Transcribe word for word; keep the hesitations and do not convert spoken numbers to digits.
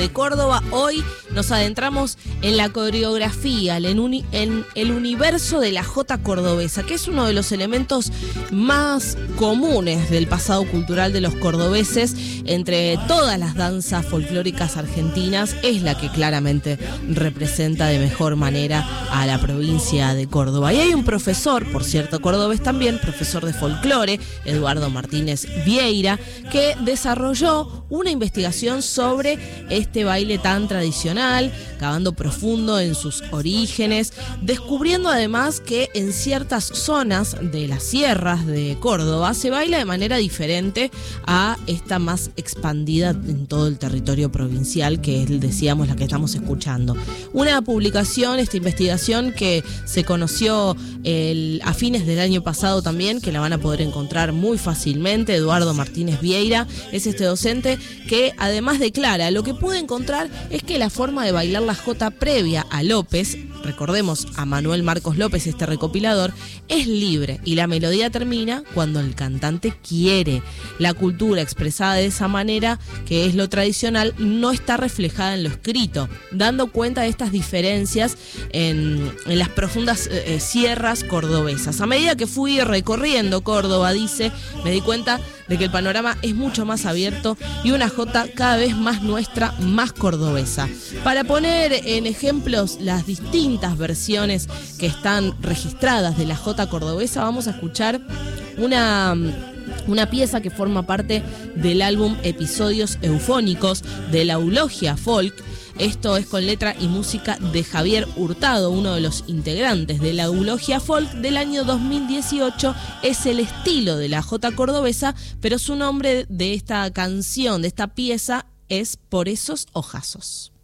de Córdoba. Hoy nos adentramos en la coreografía, en, uni, en el universo de la jota cordobesa, que es uno de los elementos más comunes del pasado cultural de los cordobeses. Entre todas las danzas folclóricas argentinas, es la que claramente representa de mejor manera a la provincia de Córdoba. Y hay un profesor, por cierto, cordobés también, profesor de folclore, Eduardo Martínez Vieira, que desarrolló una investigación sobre este baile tan tradicional, cavando profundo en sus orígenes, descubriendo además que en ciertas zonas de las sierras de Córdoba se baila de manera diferente a esta más expandida en todo el territorio provincial, que es, decíamos, la que estamos escuchando. Una publicación, esta investigación que se conoció el, a fines del año pasado también, que la van a poder encontrar muy fácilmente. Eduardo Martínez Vieira es este docente que además declara: lo que pude encontrar es que la forma de bailar la jota previa a López, recordemos a Manuel Marcos López, este recopilador, es libre y la melodía termina cuando el cantante quiere. La cultura expresada de esa manera, que es lo tradicional, no está reflejada en lo escrito, dando cuenta de estas diferencias en, en las profundas eh, sierras cordobesas. A medida que fui recorriendo Córdoba, dice, me di cuenta de que el panorama es mucho más abierto y una jota cada vez más nuestra, más cordobesa. Para poner en ejemplos las distintas versiones que están registradas de la jota cordobesa, vamos a escuchar una... una pieza que forma parte del álbum Episodios Eufónicos de la Eulogia Folk. Esto es con letra y música de Javier Hurtado, uno de los integrantes de la Eulogia Folk del año dos mil dieciocho. Es el estilo de la jota cordobesa, pero su nombre de esta canción, de esta pieza, es Por esos ojazos.